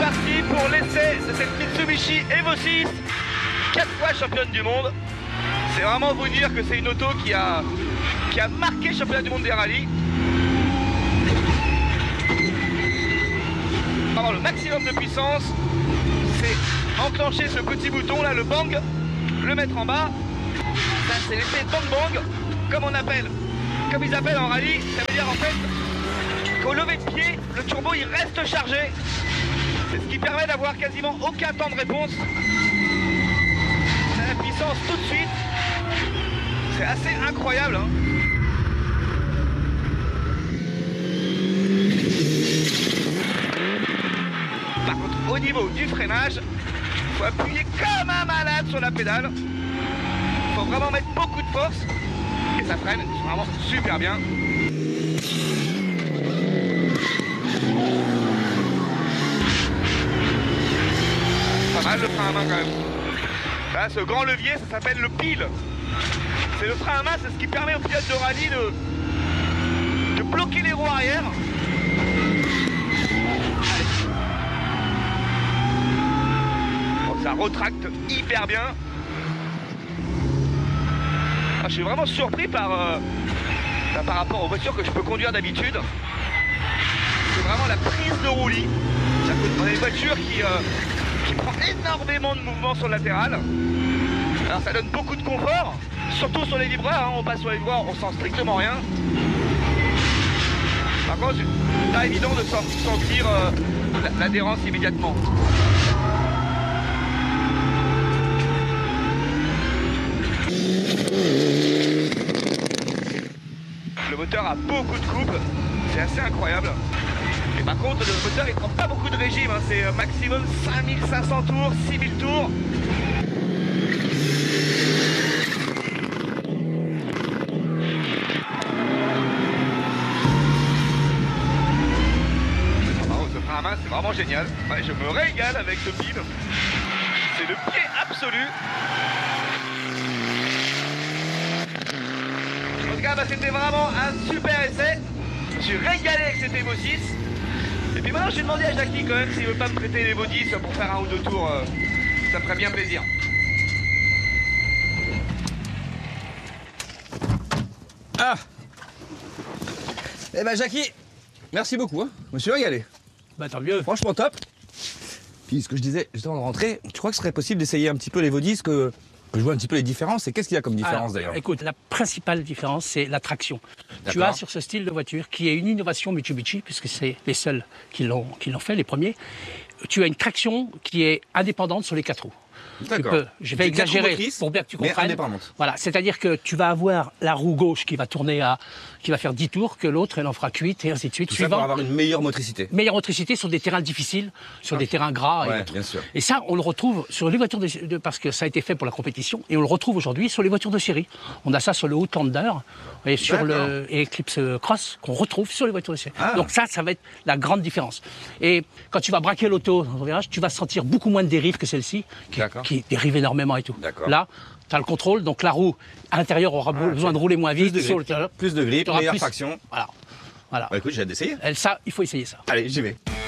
parti pour l'essai de cette Mitsubishi Evo 6, 4 fois championne du monde. C'est vraiment vous dire que c'est une auto qui a marqué le championnat du monde des rallyes. Avoir le maximum de puissance, c'est enclencher ce petit bouton là, le bang, le mettre en bas. Ça c'est l'effet bang bang, comme ils appellent en rallye. Ça veut dire en fait qu'au lever de pied, le turbo il reste chargé. C'est ce qui permet d'avoir quasiment aucun temps de réponse. On a la puissance tout de suite. C'est assez incroyable, hein. Par contre, au niveau du freinage, il faut appuyer comme un malade sur la pédale. Il faut vraiment mettre beaucoup de force. Et ça freine vraiment super bien. Pas mal le frein à main quand même. Là, ce grand levier, ça s'appelle le pile. C'est le frein à main, c'est ce qui permet aux pilotes de rallye de bloquer les roues arrière. Bon, ça retracte hyper bien. Ah, je suis vraiment surpris par rapport aux voitures que je peux conduire d'habitude. C'est vraiment la prise de roulis. On a une voiture qui prend énormément de mouvement sur le latéral. Alors ça donne beaucoup de confort, surtout sur les vibreurs, hein. On passe sur les vibreurs, on sent strictement rien. Par contre, c'est pas évident de sentir l'adhérence immédiatement. Le moteur a beaucoup de couple, c'est assez incroyable. Et par contre, le moteur il prend pas beaucoup de régime, hein. C'est maximum 5500 tours, 6000 tours. Ce frein à main, c'est vraiment génial. Ouais, je me régale avec ce pile. C'est le pied absolu. En tout cas, bah, c'était vraiment un super essai. Je suis régalé avec cette Evo 6. Et puis maintenant, j'ai demandé à Jackie quand même s'il veut pas me prêter l'Evo 10 pour faire un ou deux tours. Ça me ferait bien plaisir. Ah! Eh ben Jackie, merci beaucoup, hein. Je me suis régalé. Bah tant mieux. Franchement top. Puis ce que je disais juste avant de rentrer, tu crois que ce serait possible d'essayer un petit peu les Evo 10, que je vois un petit peu les différences? Et qu'est-ce qu'il y a comme différence d'ailleurs? Écoute, la principale différence, c'est la traction. Tu as sur ce style de voiture, qui est une innovation Mitsubishi, puisque c'est les seuls qui l'ont fait, les premiers, tu as une traction qui est indépendante sur les 4 roues. Je vais exagérer pour bien que tu comprennes. Voilà, c'est-à-dire que tu vas avoir la roue gauche qui va tourner qui va faire 10 tours, que l'autre elle en fera 8 et ainsi de suite. Tout ça pour avoir une meilleure motricité. Meilleure motricité sur des terrains difficiles, sur des terrains gras. Ouais, bien sûr. Et ça, on le retrouve sur les voitures parce que ça a été fait pour la compétition, et on le retrouve aujourd'hui sur les voitures de série. On a ça sur le Outlander et sur le Eclipse Cross qu'on retrouve sur les voitures de série. Donc ça va être la grande différence. Et quand tu vas braquer l'auto dans ton virage, tu vas sentir beaucoup moins de dérive que celle-ci, qui dérive énormément et tout. Là, tu as le contrôle, donc la roue à l'intérieur aura besoin de rouler moins vite. Plus de grip, meilleure traction. Voilà. Bah écoute, j'ai hâte d'essayer. Ça, il faut essayer ça. Allez, j'y vais.